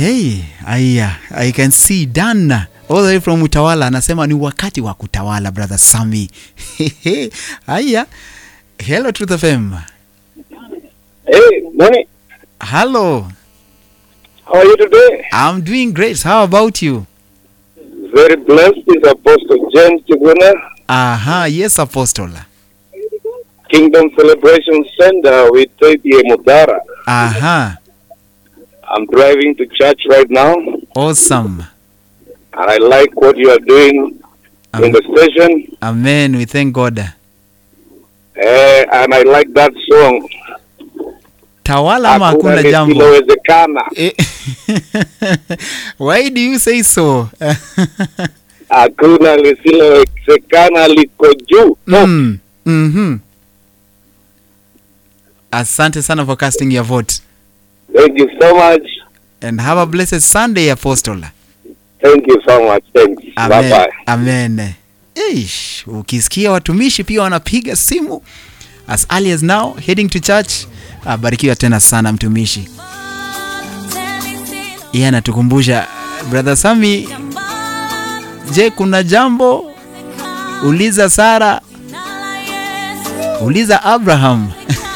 Hey, I can see Dan all the way from Utawala anasema ni wakati wa kutawala brother Sammy. Aya. Hello Truth FM. Hey, morning. Hello. How are you today? I'm doing great. How about you? Very blessed is Apostle James Chiguna. Aha, yes Apostle. Kingdom Celebration Center with Teddy Mudara. Aha. I'm driving to church right now. Awesome. And I like what you are doing in the station. Amen. We thank God. And I like that song. Tawala ama hakuna jambo. Lisilowezekana. Why do you say so? Hakuna lisilowezekana liko juu. Asante sana for casting your vote. Thank you so much. And have a blessed Sunday, Apostle. Thank you so much. Thanks. Amen. Bye-bye. Amen. Eish, ukisikia watumishi pia wanapiga simu as early as now heading to church. Barikiwa tena sana mtumishi. Yeye anatukumbusha brother Sammy, je, kuna jambo? Uliza Sara. Uliza Abraham.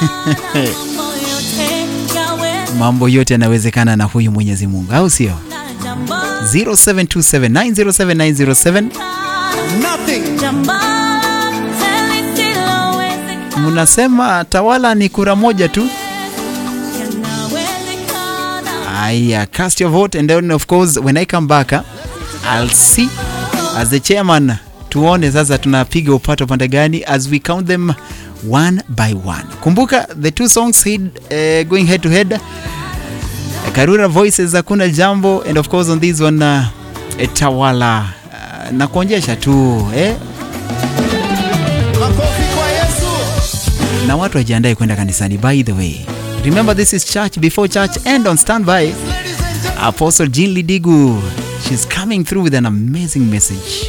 Mambo yote yanawezekana na huyu Mwenyezi Mungu, au sio? 0727907907. Munasema tawala ni kura moja tu. Aya, cast your vote and then of course when I come back I'll see as the chairman tuone sasa tunapiga upato pande gani as we count them one by one. Kumbuka the two songs going head to head. Karura Voices hakuna jambo, and of course on this one Tawala na kuonjesha tu na watu wajiandae kwenda kanisani. By the way, remember this is church before church, and on standby Apostle Jean Lidigu, she's coming through with an amazing message.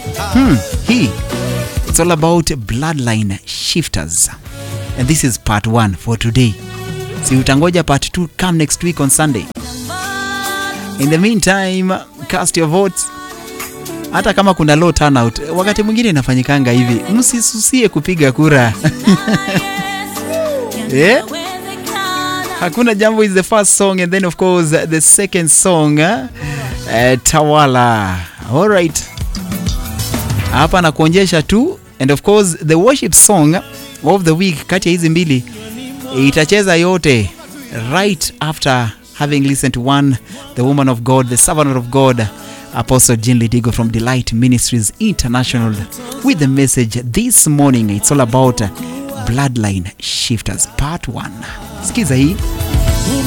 It's all about bloodline shifters, and this is part 1 for today. Si utangoja part 2 come next week on Sunday. In the meantime, cast your votes. Hata kama kuna low turnout, wakati mwingine inafanyikanga hivi, msisusie kupiga kura. Hakuna jambo is the first song, and then of course the second song Tawala. All right. Hapa na kuonjesha tu, and of course the worship song of the week kati ya hizi mbili itacheza yote right after having listened to one, the woman of God, the servant of God, Apostle Jean Lidigo from Delight Ministries International, with the message this morning. It's all about bloodline shifters part 1. Sikiza hii.